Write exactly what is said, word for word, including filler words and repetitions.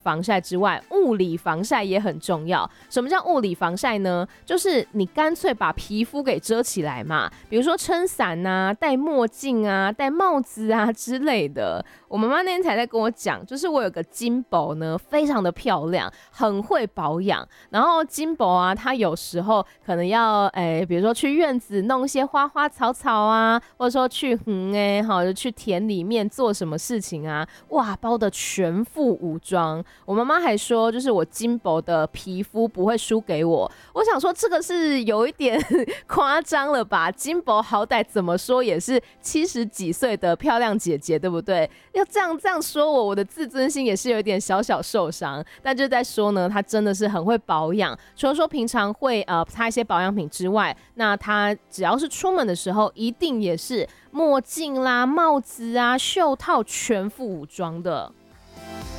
防晒之外，物理防晒也很重要。什么叫物理防晒呢？就是你干脆把皮肤给遮起来嘛，比如说撑伞啊、戴墨镜啊、戴帽子啊之类的。我妈妈那天才在跟我讲，就是我有个金箔呢，非常的漂亮，很会保养。然后金箔啊，它有时候可能要，诶，比如说去院子弄一些花花草草啊，或者说去嗯哎，好，就去田里面做什么事情啊，哇，包的全副武装。我妈妈还说，就是我金箔的皮肤不会输给我。我想说，这个是有一点夸张了吧？金箔好歹怎么说也是七十几岁的漂亮姐姐，对不对？要这样这样说我，我的自尊心也是有一点小小受伤。但就在说呢，她真的是很会保养。除了说平常会呃擦一些保养品之外，那她只要是出门的时候，一定也是墨镜啦、帽子啊、袖套全副武装的。